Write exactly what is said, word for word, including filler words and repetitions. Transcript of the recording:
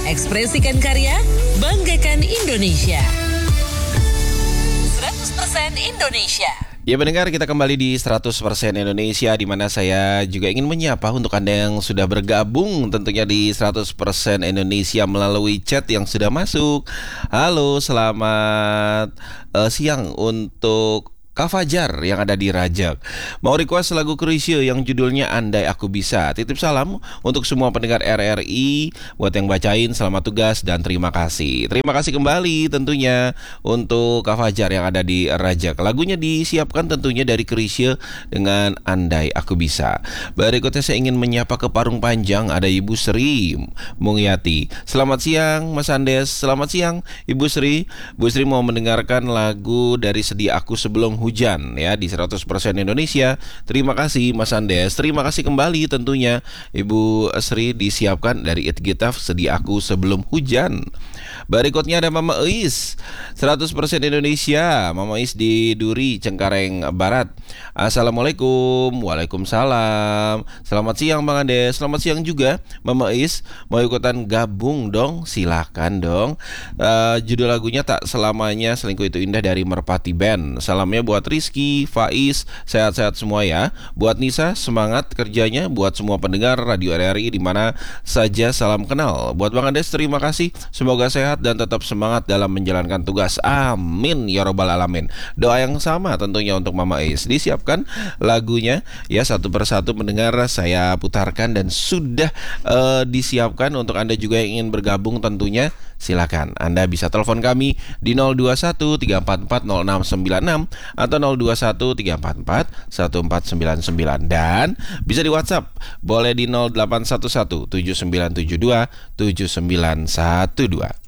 Ekspresikan karya, banggakan Indonesia. seratus persen Indonesia. Ya pendengar, kita kembali di seratus persen Indonesia, di mana saya juga ingin menyapa untuk Anda yang sudah bergabung tentunya di seratus persen Indonesia melalui chat yang sudah masuk. Halo, selamat uh, siang untuk Kak Fajar yang ada di Rajak. Mau request lagu Chrisye yang judulnya Andai Aku Bisa. Titip salam untuk semua pendengar R R I. Buat yang bacain, selamat tugas dan terima kasih. Terima kasih kembali tentunya untuk Kak Fajar yang ada di Rajak. Lagunya disiapkan tentunya dari Chrisye dengan Andai Aku Bisa. Berikutnya saya ingin menyapa ke Parung Panjang, ada Ibu Sri Mungyati. Selamat siang Mas Andes. Selamat siang Ibu Sri. Bu Sri mau mendengarkan lagu dari Sedia Aku Sebelum Hujan ya di seratus persen Indonesia. Terima kasih Mas Andes. Terima kasih kembali tentunya Ibu Sri, disiapkan dari It Gitaf Sedia Aku Sebelum Hujan. Berikutnya ada Mama Eis seratus persen Indonesia. Mama Eis di Duri, Cengkareng Barat. Assalamualaikum. Waalaikumsalam. Selamat siang Bang Andes. Selamat siang juga Mama Eis. Mau ikutan gabung dong? Silahkan dong. uh, Judul lagunya Tak Selamanya Selingkuh Itu Indah dari Merpati Band. Salamnya buat Rizky, Faiz, sehat-sehat semua ya. Buat Nisa, semangat kerjanya. Buat semua pendengar Radio R R I di mana saja, salam kenal. Buat Bang Andes, terima kasih. Semoga sehat dan tetap semangat dalam menjalankan tugas. Amin ya robbal alamin. Doa yang sama tentunya untuk Mama Ais. Disiapkan lagunya ya, satu persatu pendengar saya putarkan dan sudah uh, disiapkan untuk Anda juga yang ingin bergabung tentunya. Silakan Anda bisa telepon kami di nol dua satu tiga empat empat nol enam sembilan enam atau nol dua satu tiga empat empat satu empat sembilan sembilan, dan bisa di WhatsApp boleh di nol delapan satu satu tujuh sembilan tujuh dua tujuh sembilan satu dua.